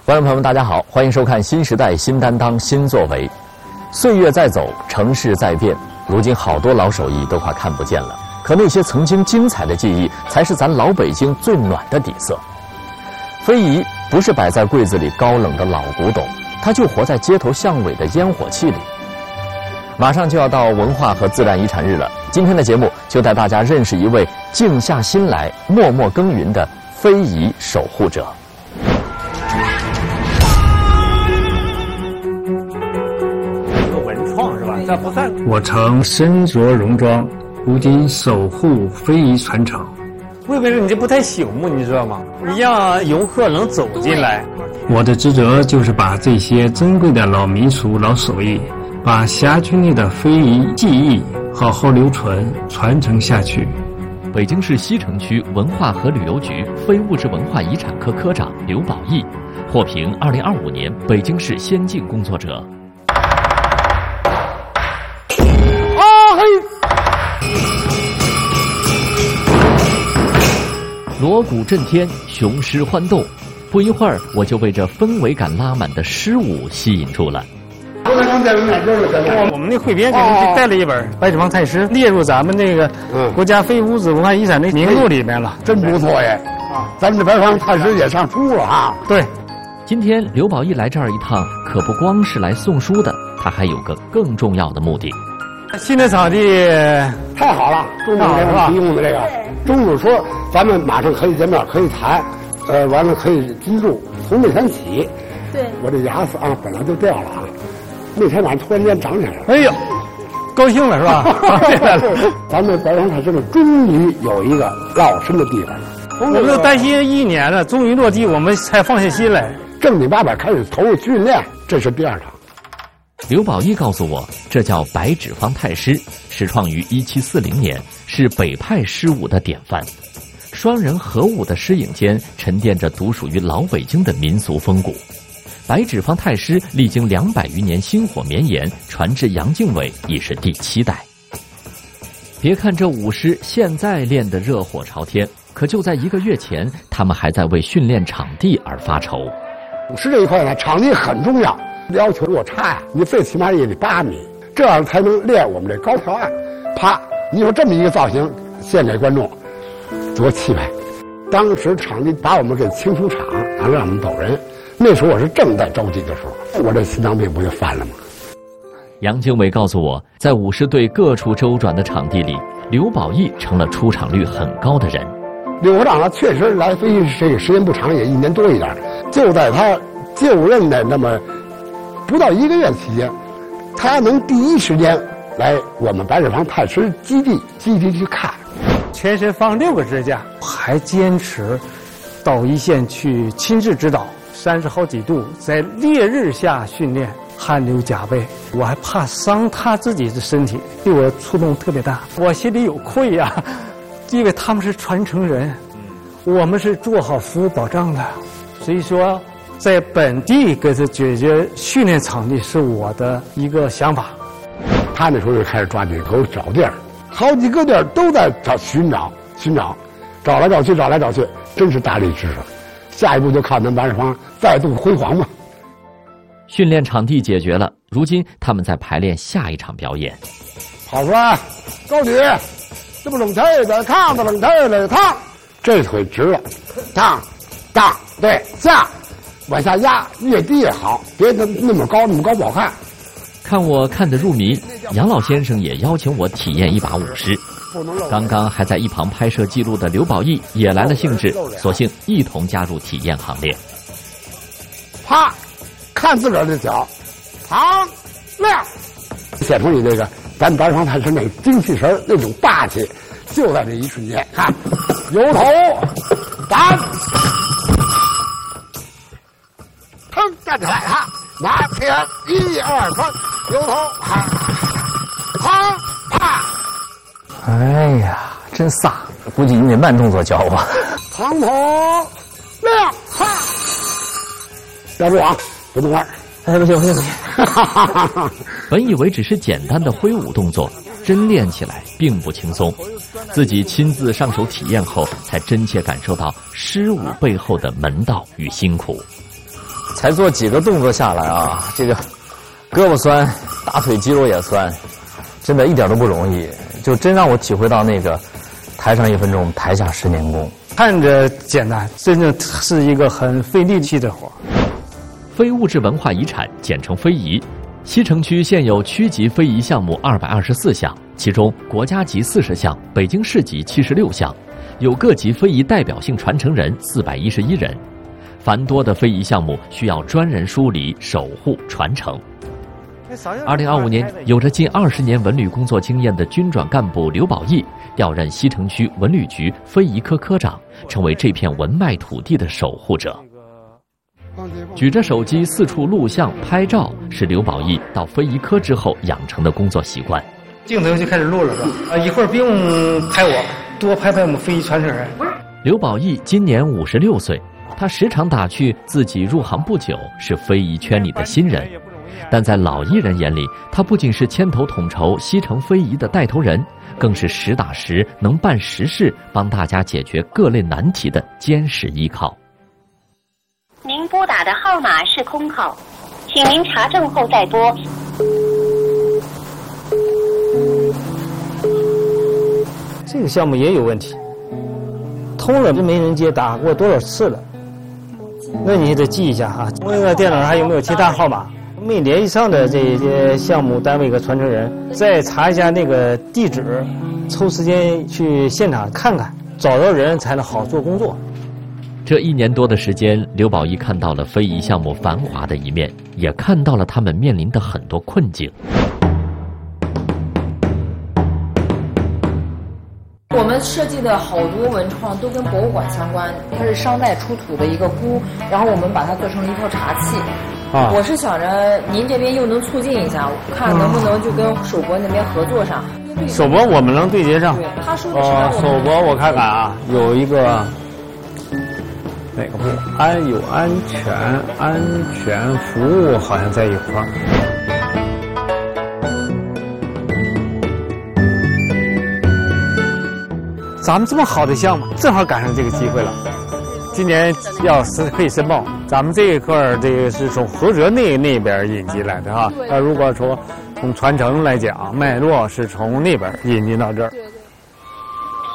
观众朋友们，大家好，欢迎收看新时代新担当新作为。岁月在走，城市在变，如今好多老手艺都快看不见了。可那些曾经精彩的记忆，才是咱老北京最暖的底色。非遗不是摆在柜子里高冷的老古董，它就活在街头巷尾的烟火气里。马上就要到文化和自然遗产日了，今天的节目就带大家认识一位静下心来、默默耕耘的非遗守护者。 这不算。 我曾身着戎装，如今守护非遗传承。 为什么你这不太醒目？你知道吗？你让游客能走进来。 我的职责就是把这些珍贵的老民俗、老手艺，把辖区内的非遗技艺好好留存、传承下去。 北京市西城区文化和旅游局非物质文化遗产科科长刘宝义获评2025年北京市先进工作者。锣鼓震天，雄狮欢斗，不一会儿我就被这氛围感拉满的狮舞吸引住了。 我们那汇编给人带了一本《白纸坊太师》，列入咱们那个国家非物质文化遗产的名录里面了， 真不错耶！咱们这白纸坊太师也上书了哈。 对， 今天刘宝义来这儿一趟，可不光是来送书的，他还有个更重要的目的。 新的场地太好了，中午给我们提供的这个，中午说咱们马上可以见面，可以谈，完了可以进驻。从那天起， 对， 我这牙齿啊本来就掉了啊，那天晚上突然间长起来了。 哎呦，高兴了是吧？ 咱们白纸坊太师终于有一个落身的地方了。 我们都担心1年了，终于落地，我们才放下心来， 正经八百开始投入训练。这是第2场。 刘宝义告诉我，这叫白纸坊太师，始创于1740年，是北派狮舞的典范。双人合舞的狮影间沉淀着独属于老北京的民俗风骨。白纸坊太师历经200余年薪火绵延，传至杨敬伟已是第7代。别看这舞狮现在练得热火朝天，可就在1个月前，他们还在为训练场地而发愁。 舞狮这一块呢，场地很重要。要求落差呀，你最起码也得8米，这样才能练我们这高条案。啪，你说这么一个造型献给观众，多气派！当时场地把我们给清出场，然后让我们走人。那时候我是正在着急的时候，我这心脏病不就犯了吗？ 杨经纬告诉我，在舞狮队各处周转的场地里，刘宝义成了出场率很高的人。 刘科长呢，确实来非遗这个时间不长，也1年多一点，就在他就任的那么不到1个月期间，他能第一时间来我们白纸坊太师基地去看， 全身放6个支架，还坚持到一线去亲自指导，30好几度，在烈日下训练，汗流浃背，我还怕伤他自己的身体，对我触动特别大，我心里有愧呀，因为他们是传承人，我们是做好服务保障的，所以说在本地给他解决训练场地是我的一个想法。 他那时候就开始抓紧给我找地儿，好几个地儿都在寻找，找来找去，真是大力支持。下一步就靠咱白纸坊再度辉煌吧。 训练场地解决了，如今他们在排练下一场表演。 跑出来，高举，这不冷腿的烫的冷腿的烫，这腿直了，烫，对，下。往下压，越低越好，别那么高不好看。 看我看得入迷，杨老先生也邀请我体验一把舞狮。刚刚还在一旁拍摄记录的刘宝义也来了兴致，索性一同加入体验行列。 啪，看自个儿的脚，长亮，显出你这个咱白纸坊太师那精气神那种霸气，就在这一瞬间。看，由头打。站起来哈，拿前1、2、3，由头啪。 哎呀，真飒！估计你得慢动作教我。 长头亮哈，要住啊，不动腕。 哎，不行。本以为只是简单的挥舞动作，真练起来并不轻松。自己亲自上手体验后，才真切感受到狮舞背后的门道与辛苦。 才做几个动作下来啊，这个胳膊酸，大腿肌肉也酸，真的一点都不容易，就真让我体会到那个台上1分钟，台下10年功。 看着简单，真正是一个很费力气的活。 非物质文化遗产简称非遗。西城区现有区级非遗项目224项，其中国家级40项，北京市级76项，有各级非遗代表性传承人411人。繁多的非遗项目需要专人梳理、守护、传承。2025年，有着近20年文旅工作经验的军转干部刘宝义调任西城区文旅局非遗科科长，成为这片文脉土地的守护者。举着手机四处录像拍照，是刘宝义到非遗科之后养成的工作习惯。 镜头就开始录了，是吧？一会儿不用拍我，多拍拍我们非遗传承人。 刘宝义今年56岁，他时常打趣自己入行不久，是非遗圈里的新人。但在老艺人眼里，他不仅是牵头统筹西城非遗的带头人，更是实打实能办实事，帮大家解决各类难题的坚实依靠。 您拨打的号码是空号，请您查证后再拨。 这个项目也有问题，通了就没人接，打过多少次了？那你得记一下哈。问问电脑上还有没有其他号码？没联系上的这些项目单位和传承人，再查一下那个地址，抽时间去现场看看，找到人才能好做工作。 这1年多的时间，刘宝义看到了非遗项目繁华的一面，也看到了他们面临的很多困境。 我们设计的好多文创都跟博物馆相关，它是商代出土的一个箍，然后我们把它做成了一套茶器。我是想着您这边又能促进一下，看能不能就跟首博那边合作上。 首博我们能对接上。 对，他说的是首博我看看啊，有一个哪个部？安全服务好像在一块儿。咱们这么好的项目，正好赶上这个机会了。今年可以申报，咱们这一块儿这个是从菏泽那边引进来的哈。如果说从传承来讲，脉络是从那边引进到这儿。